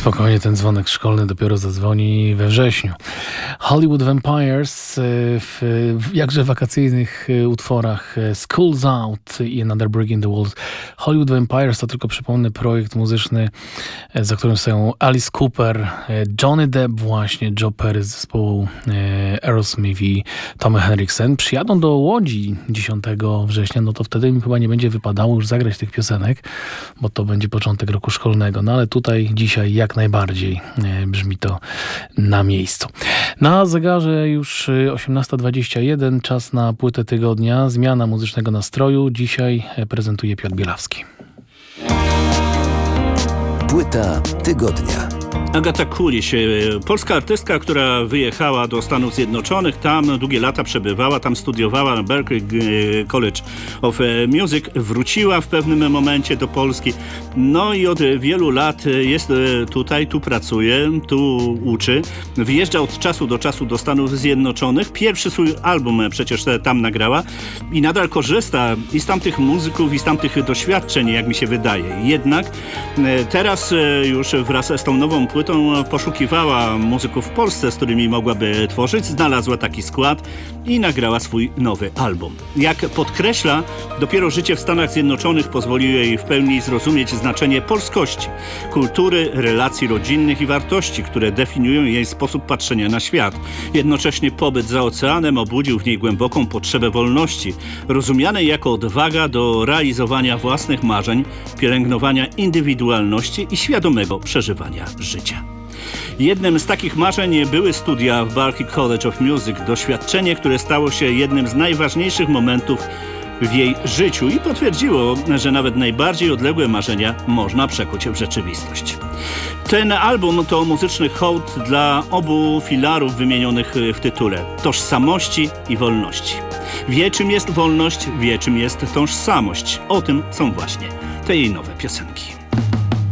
Spokojnie, ten dzwonek szkolny dopiero zadzwoni we wrześniu. Hollywood Vampires w jakże wakacyjnych utworach School's Out i Another Brick in the Wall. Hollywood Vampires to, tylko przypomnę, projekt muzyczny, za którym stoją Alice Cooper, Johnny Depp właśnie, Joe Perry z zespołu Aerosmith i Tommy Henriksen. Przyjadą do Łodzi 10 września, no to wtedy mi chyba nie będzie wypadało już zagrać tych piosenek, bo to będzie początek roku szkolnego. No ale tutaj dzisiaj jak najbardziej brzmi to na miejscu. Na zegarze już 18:21, czas na płytę tygodnia, zmiana muzycznego nastroju. Dzisiaj prezentuje Piotr Bielawski. Płyta tygodnia. Agata Kuliś, polska artystka, która wyjechała do Stanów Zjednoczonych, tam długie lata przebywała, tam studiowała na Berklee College of Music, wróciła w pewnym momencie do Polski, no i od wielu lat jest tutaj, tu pracuje, tu uczy, wyjeżdża od czasu do Stanów Zjednoczonych, pierwszy swój album przecież tam nagrała i nadal korzysta i z tamtych muzyków, i z tamtych doświadczeń, jak mi się wydaje. Jednak teraz już wraz z tą nową płytą poszukiwała muzyków w Polsce, z którymi mogłaby tworzyć, znalazła taki skład i nagrała swój nowy album. Jak podkreśla, dopiero życie w Stanach Zjednoczonych pozwoliło jej w pełni zrozumieć znaczenie polskości, kultury, relacji rodzinnych i wartości, które definiują jej sposób patrzenia na świat. Jednocześnie pobyt za oceanem obudził w niej głęboką potrzebę wolności, rozumianej jako odwaga do realizowania własnych marzeń, pielęgnowania indywidualności i świadomego przeżywania życia. Jednym z takich marzeń były studia w Berklee College of Music, doświadczenie, które stało się jednym z najważniejszych momentów w jej życiu i potwierdziło, że nawet najbardziej odległe marzenia można przekuć w rzeczywistość. Ten album to muzyczny hołd dla obu filarów wymienionych w tytule – tożsamości i wolności. Wie, czym jest wolność, wie, czym jest tożsamość. O tym są właśnie te jej nowe piosenki.